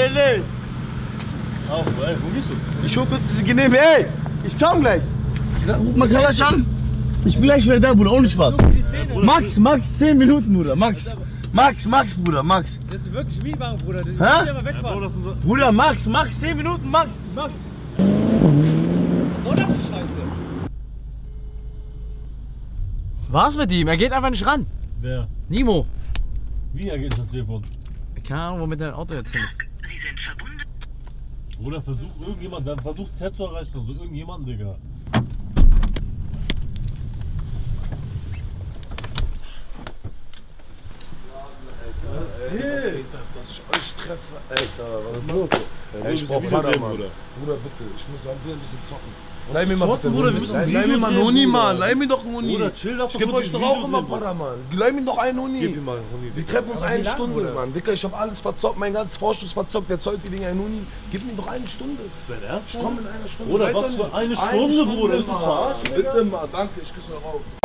nee. Auf, ey, wo gehst du? Ich hol kurz diese Genehme, ey. Ich komm gleich. Ruf mal Kalasch an. Ich bin gleich wieder da, Bruder, ohne Spaß. Max, 10 Minuten, Bruder, Max, Bruder, Max. Das ist wirklich Mietwagen, Bruder. Das Hä? ist ja mal wegfahren. Bruder, Max, 10 Minuten, Max. Was soll das die Scheiße? Was mit ihm? Er geht einfach nicht ran. Wer? Nimo. Wie er geht das Telefon? Keine Ahnung, womit dein Auto jetzt hin ist. Oder versucht irgendjemand, dann versucht Z zu erreichen, also irgendjemanden, Digga. Was geht ab, dass ich euch treffe? Alter, was ist los? Ey, Ich brauch Para, Mann. Bruder, bitte, ich muss ein bisschen zocken. Leih mir mal bitte, Bruder, wir müssen ein leih mir mal einen Huni, Mann. Leih mir doch einen Huni. Bruder, chill, lass ich geb euch doch auch immer Para, Mann. Leih mir doch einen Huni. Gib ihm mal einen Huni. Wir treffen uns eine Stunde, Mann. Dicker, ich hab alles verzockt, mein ganzes Vorschuss verzockt. Der zollt die Dinge einen Huni. Gib mir doch eine Stunde. Ist dein Ernst? Ich komm in einer Stunde. Bruder, was für eine Stunde, Bruder? Ist das verarschen? Bitte mal, danke, ich küsse euch auf.